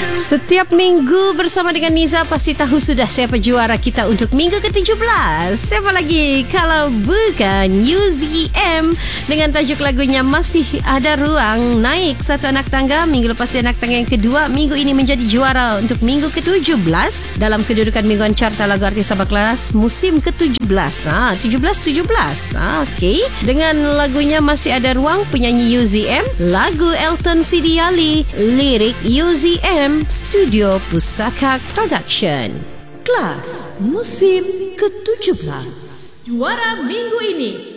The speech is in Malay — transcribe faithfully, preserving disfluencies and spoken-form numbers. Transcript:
Setiap minggu bersama dengan Niza, pasti tahu sudah siapa juara kita untuk minggu ke tujuh belas. Siapa lagi kalau bukan U Z M dengan tajuk lagunya Masih Ada Ruang. Naik satu anak tangga, minggu lepas dia anak tangga yang kedua. Minggu ini menjadi juara untuk minggu ke tujuh belas dalam kedudukan mingguan carta lagu artis Sabah Kelas musim ke tujuh belas. Ha, tujuh belas tujuh belas. Ha, okey. Dengan lagunya Masih Ada Ruang, penyanyi U Z M, lagu Elton Sidiali, lirik U Z M, Studio Pusaka Production. Kelas musim ke tujuh belas. Juara minggu ini